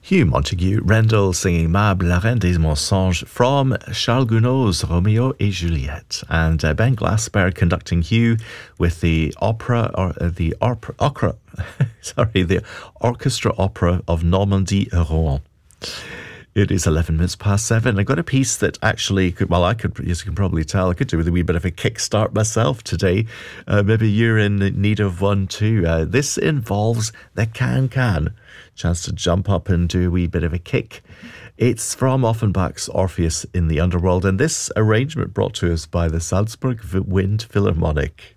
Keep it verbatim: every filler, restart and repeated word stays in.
Hugh Montague Rendell singing Mab, La Reine des Mensonges from Charles Gounod's Romeo et Juliette, and uh, Ben Glasper conducting Hugh with the opera, or uh, the opera, opera sorry, the Orchestra Opera of Normandie Rouen. It is eleven minutes past seven. I got a piece that actually could, well, I could, as you can probably tell, I could do with a wee bit of a kickstart myself today. Uh, maybe you're in need of one too. Uh, this involves the can-can. Chance to jump up and do a wee bit of a kick. It's from Offenbach's Orpheus in the Underworld, and this arrangement brought to us by the Salzburg Wind Philharmonic.